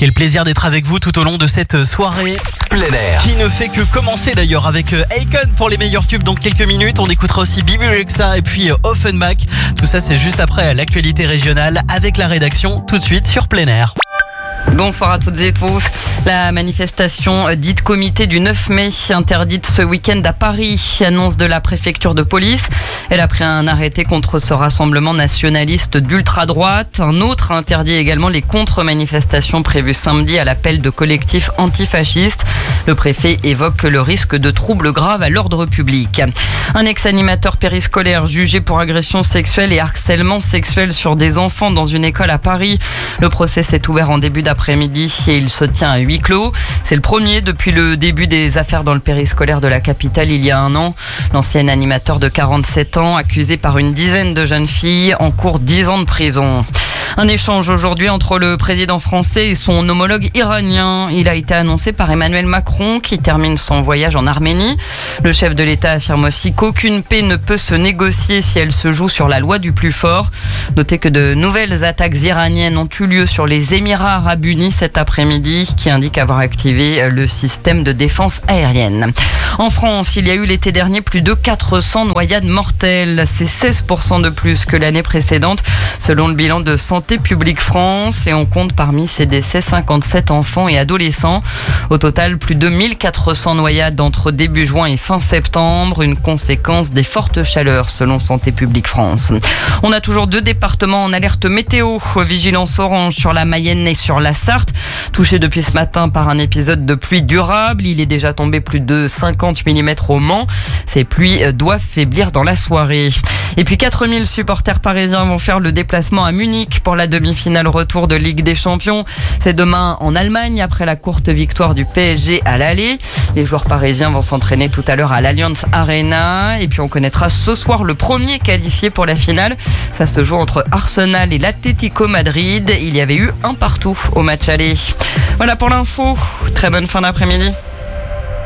Quel plaisir d'être avec vous tout au long de cette soirée Plein air. qui ne fait que commencer d'ailleurs avec Akon pour les meilleurs tubes dans quelques minutes. On écoutera aussi Bibi Rexha et puis Offenbach. Tout ça c'est juste après l'actualité régionale avec la rédaction tout de suite sur Plein air. Bonsoir à toutes et tous. La manifestation dite comité du 9 mai interdite ce week-end à Paris, annonce de la préfecture de police. Elle a pris un arrêté contre ce rassemblement nationaliste d'ultra-droite. Un autre interdit également les contre-manifestations prévues samedi à l'appel de collectifs antifascistes. Le préfet évoque le risque de troubles graves à l'ordre public. Un ex-animateur périscolaire jugé pour agression sexuelle et harcèlement sexuel sur des enfants dans une école à Paris. Le procès s'est ouvert en début d'après-midi et il se tient à huis clos. C'est le premier depuis le début des affaires dans le périscolaire de la capitale il y a un an. L'ancien animateur de 47 ans, accusé par une dizaine de jeunes filles, encourt 10 ans de prison. Un échange aujourd'hui entre le président français et son homologue iranien. Il a été annoncé par Emmanuel Macron qui termine son voyage en Arménie. Le chef de l'État affirme aussi qu'aucune paix ne peut se négocier si elle se joue sur la loi du plus fort. Notez que de nouvelles attaques iraniennes ont eu lieu sur les Émirats Arabes Unis cet après-midi qui indiquent avoir activé le système de défense aérienne. En France, il y a eu l'été dernier plus de 400 noyades mortelles. C'est 16% de plus que l'année précédente selon le bilan de Santé publique France, et on compte parmi ces décès 57 enfants et adolescents. Au total, plus de 1400 noyades entre début juin et fin septembre, une conséquence des fortes chaleurs selon Santé publique France. On a toujours 2 départements en alerte météo, vigilance orange sur la Mayenne et sur la Sarthe, touchés depuis ce matin par un épisode de pluie durable. Il est déjà tombé plus de 50 mm au Mans. Ces pluies doivent faiblir dans la soirée. Et puis 4000 supporters parisiens vont faire le déplacement à Munich pour la demi-finale retour de Ligue des Champions. C'est demain en Allemagne après la courte victoire du PSG à l'aller. Les joueurs parisiens vont s'entraîner tout à l'heure à l'Allianz Arena. Et puis on connaîtra ce soir le premier qualifié pour la finale. Ça se joue entre Arsenal et l'Atlético Madrid. Il y avait eu un partout au match aller. Voilà pour l'info. Très bonne fin d'après-midi.